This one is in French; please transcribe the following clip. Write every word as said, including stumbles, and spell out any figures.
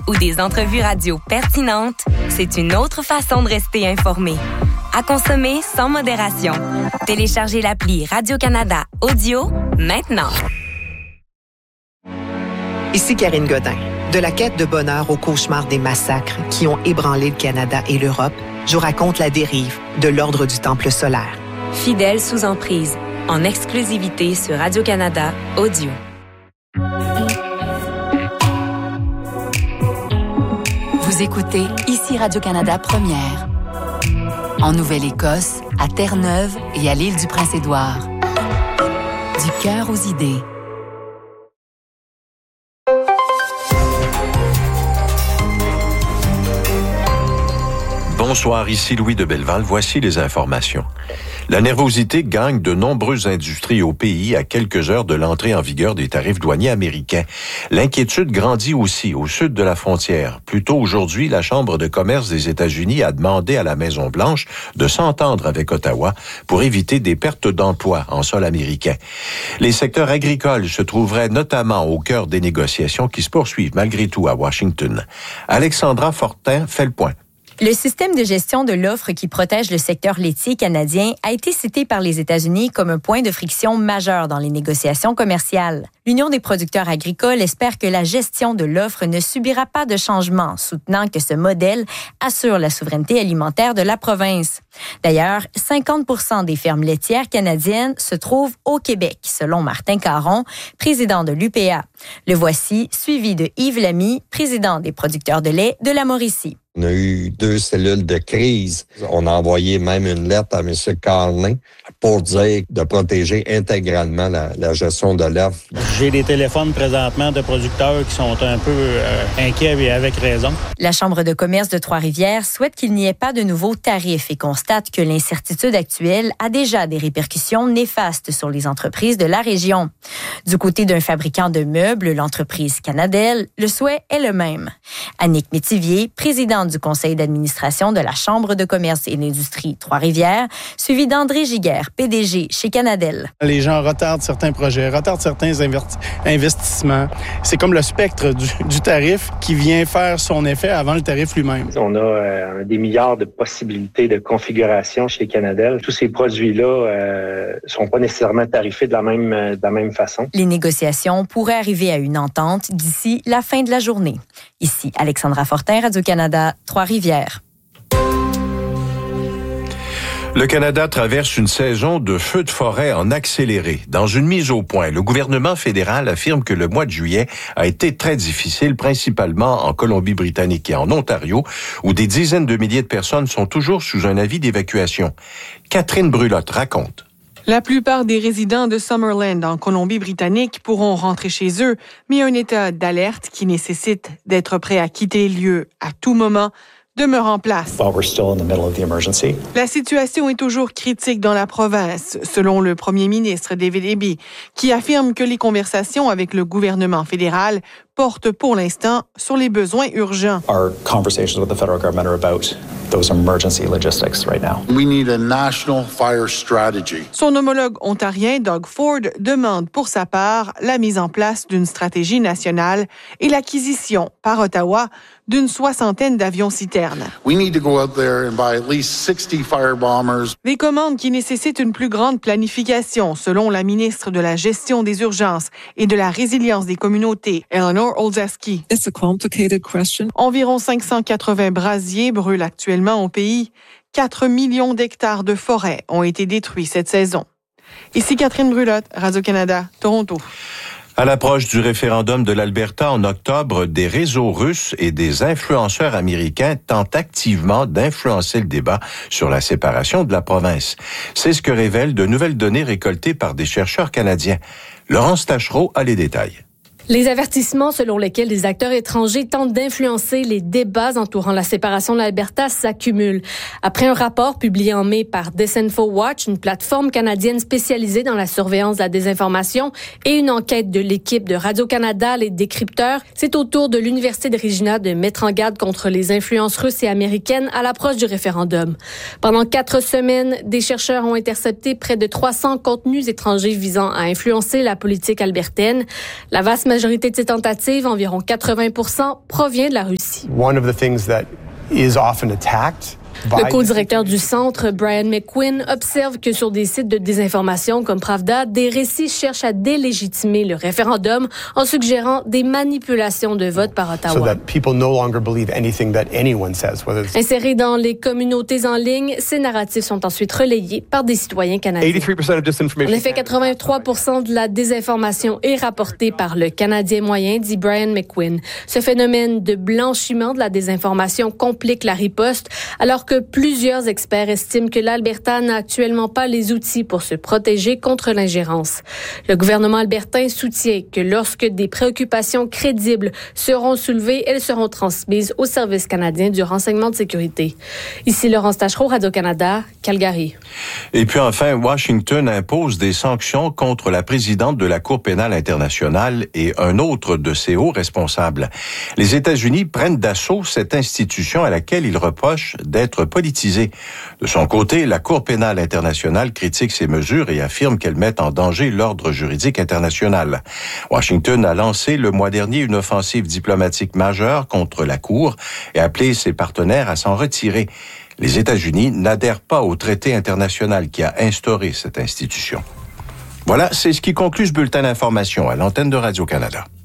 ou des entrevues radio pertinentes, c'est une autre façon de rester informé. À consommer sans modération. Téléchargez l'appli Radio-Canada Audio maintenant. Ici Karine Godin. De la quête de bonheur au cauchemar des massacres qui ont ébranlé le Canada et l'Europe, je vous raconte la dérive de l'Ordre du Temple solaire. Fidèle sous emprise, en exclusivité sur Radio-Canada Audio. Vous écoutez ici Radio-Canada Première. En Nouvelle-Écosse, à Terre-Neuve et à l'île du Prince-Édouard. Du cœur aux idées. Bonsoir, ici Louis de Belleval. Voici les informations. La nervosité gagne de nombreuses industries au pays à quelques heures de l'entrée en vigueur des tarifs douaniers américains. L'inquiétude grandit aussi au sud de la frontière. Plus tôt aujourd'hui, la Chambre de commerce des États-Unis a demandé à la Maison-Blanche de s'entendre avec Ottawa pour éviter des pertes d'emplois en sol américain. Les secteurs agricoles se trouveraient notamment au cœur des négociations qui se poursuivent malgré tout à Washington. Alexandra Fortin fait le point. Le système de gestion de l'offre qui protège le secteur laitier canadien a été cité par les États-Unis comme un point de friction majeur dans les négociations commerciales. L'Union des producteurs agricoles espère que la gestion de l'offre ne subira pas de changement, soutenant que ce modèle assure la souveraineté alimentaire de la province. D'ailleurs, cinquante pour cent des fermes laitières canadiennes se trouvent au Québec, selon Martin Caron, président de l'U P A. Le voici, suivi de Yves Lamy, président des producteurs de lait de la Mauricie. On a eu deux cellules de crise. On a envoyé même une lettre à M. Carlin pour dire de protéger intégralement la, la gestion de l'offre. J'ai des téléphones présentement de producteurs qui sont un peu euh, inquiets et avec raison. La Chambre de commerce de Trois-Rivières souhaite qu'il n'y ait pas de nouveaux tarifs et constate que l'incertitude actuelle a déjà des répercussions néfastes sur les entreprises de la région. Du côté d'un fabricant de meubles, l'entreprise Canadel, le souhait est le même. Annick Métivier, présidente du conseil d'administration de la Chambre de commerce et d'industrie Trois-Rivières, suivi d'André Giguère, P D G chez Canadel. Les gens retardent certains projets, retardent certains investissements. C'est comme le spectre du, du tarif qui vient faire son effet avant le tarif lui-même. On a euh, des milliards de possibilités de configuration chez Canadel. Tous ces produits-là euh, sont pas nécessairement tarifés de la même, de la même façon. Les négociations pourraient arriver à une entente d'ici la fin de la journée. Ici, Alexandra Fortin, Radio-Canada, Trois-Rivières. Le Canada traverse une saison de feux de forêt en accéléré. Dans une mise au point, le gouvernement fédéral affirme que le mois de juillet a été très difficile, principalement en Colombie-Britannique et en Ontario, où des dizaines de milliers de personnes sont toujours sous un avis d'évacuation. Catherine Brulotte raconte. La plupart des résidents de Summerland en Colombie-Britannique pourront rentrer chez eux, mais un état d'alerte qui nécessite d'être prêt à quitter le lieu à tout moment demeure en place. While we're still in the middle of the emergency. La situation est toujours critique dans la province, selon le premier ministre David Eby, qui affirme que les conversations avec le gouvernement fédéral portent pour l'instant sur les besoins urgents. Our conversations with the federal government are about those emergency logistics right now. We need a national fire strategy. Son homologue ontarien, Doug Ford, demande pour sa part la mise en place d'une stratégie nationale et l'acquisition par Ottawa d'une soixantaine d'avions-citernes. We need to go out there and buy at least sixty fire bombers. Des commandes qui nécessitent une plus grande planification, selon la ministre de la Gestion des urgences et de la résilience des communautés, Eleanor Olszewski. It's a complicated question. Environ cinq cent quatre-vingts brasiers brûlent actuellement au pays. quatre millions d'hectares de forêt ont été détruits cette saison. Ici Catherine Brulotte, Radio-Canada, Toronto. À l'approche du référendum de l'Alberta en octobre, des réseaux russes et des influenceurs américains tentent activement d'influencer le débat sur la séparation de la province. C'est ce que révèlent de nouvelles données récoltées par des chercheurs canadiens. Laurence Tachereau a les détails. Les avertissements selon lesquels des acteurs étrangers tentent d'influencer les débats entourant la séparation de l'Alberta s'accumulent. Après un rapport publié en mai par DisinfoWatch, une plateforme canadienne spécialisée dans la surveillance de la désinformation, et une enquête de l'équipe de Radio-Canada, les décrypteurs, c'est au tour de l'Université de Regina de mettre en garde contre les influences russes et américaines à l'approche du référendum. Pendant quatre semaines, des chercheurs ont intercepté près de trois cents contenus étrangers visant à influencer la politique albertaine. La vaste majorité majorité de ces tentatives, environ quatre-vingts pour cent, provient de la Russie. One of the things that is often attacked. Le co-directeur du centre, Brian McQuinn, observe que sur des sites de désinformation comme Pravda, des récits cherchent à délégitimer le référendum en suggérant des manipulations de vote par Ottawa. So that people no longer believe anything that anyone says, whether it's... Insérés dans les communautés en ligne, ces narratifs sont ensuite relayés par des citoyens canadiens. eighty-three percent of disinformation. En effet, quatre-vingt-trois pour cent de la désinformation est rapportée par le Canadien moyen, dit Brian McQuinn. Ce phénomène de blanchiment de la désinformation complique la riposte, alors que plusieurs experts estiment que l'Alberta n'a actuellement pas les outils pour se protéger contre l'ingérence. Le gouvernement albertain soutient que lorsque des préoccupations crédibles seront soulevées, elles seront transmises au Service canadien du renseignement de sécurité. Ici Laurence Tachereau, Radio-Canada, Calgary. Et puis enfin, Washington impose des sanctions contre la présidente de la Cour pénale internationale et un autre de ses hauts responsables. Les États-Unis prennent d'assaut cette institution à laquelle ils reprochent d'être politisée. De son côté, la Cour pénale internationale critique ces mesures et affirme qu'elles mettent en danger l'ordre juridique international. Washington a lancé le mois dernier une offensive diplomatique majeure contre la Cour et a appelé ses partenaires à s'en retirer. Les États-Unis n'adhèrent pas au traité international qui a instauré cette institution. Voilà, c'est ce qui conclut ce bulletin d'information à l'antenne de Radio-Canada.